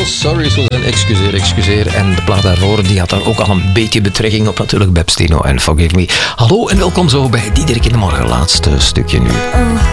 Sorry Suzanne, excuseer. En de plaat daarvoor, die had dan ook al een beetje betrekking op natuurlijk Bebstino en Forgive Me. Hallo en welkom zo bij Diederik in de Morgen, laatste stukje nu.